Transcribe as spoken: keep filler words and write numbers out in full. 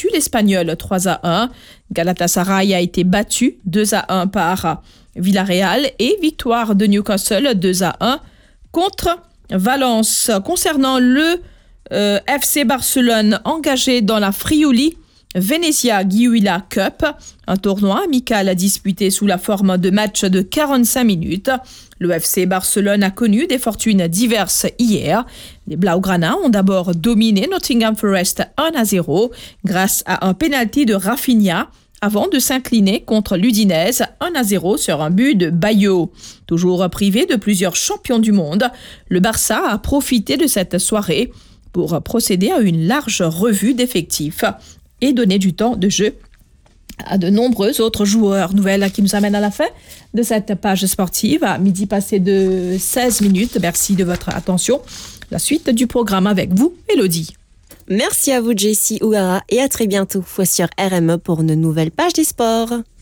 battu l'Espagnol trois à un. Galatasaray a été battu deux à un par Villarreal et victoire de Newcastle deux à un contre Valence. Concernant le euh, F C Barcelone engagé dans la Friuli Venezia Giulia Cup, un tournoi amical disputé sous la forme de matchs de quarante-cinq minutes. Le F C Barcelone a connu des fortunes diverses hier. Les Blaugrana ont d'abord dominé Nottingham Forest un à zéro grâce à un pénalty de Rafinha avant de s'incliner contre l'Udinese un à zéro sur un but de Bayo. Toujours privé de plusieurs champions du monde, le Barça a profité de cette soirée pour procéder à une large revue d'effectifs et donner du temps de jeu à de nombreux autres joueurs. Nouvelle qui nous amène à la fin de cette page sportive à midi passé de seize minutes. Merci de votre attention. La suite du programme avec vous, Élodie. Merci à vous, Jessie Ouara, et à très bientôt. Fois sur R M E pour une nouvelle page des sports.